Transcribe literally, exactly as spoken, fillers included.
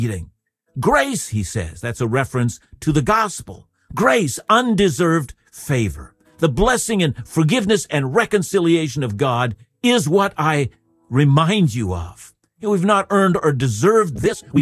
reading. Grace, he says, that's a reference to the gospel. Grace, undeserved favor. The blessing and forgiveness and reconciliation of God is what I remind you of. We've not earned or deserved this. We